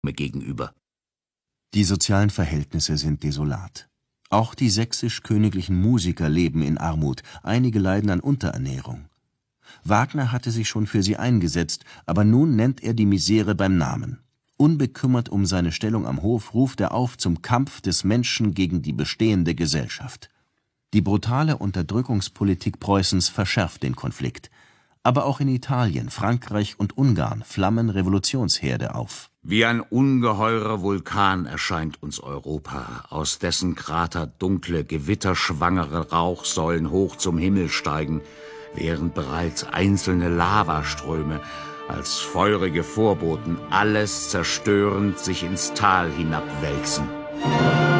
gegenüber. Die sozialen Verhältnisse sind desolat. Auch die sächsisch-königlichen Musiker leben in Armut, einige leiden an Unterernährung. Wagner hatte sich schon für sie eingesetzt, aber nun nennt er die Misere beim Namen. Unbekümmert um seine Stellung am Hof ruft er auf zum Kampf des Menschen gegen die bestehende Gesellschaft. Die brutale Unterdrückungspolitik Preußens verschärft den Konflikt. Aber auch in Italien, Frankreich und Ungarn flammen Revolutionsherde auf. Wie ein ungeheurer Vulkan erscheint uns Europa, aus dessen Krater dunkle, gewitterschwangere Rauchsäulen hoch zum Himmel steigen, während bereits einzelne Lavaströme als feurige Vorboten alles zerstörend sich ins Tal hinabwälzen.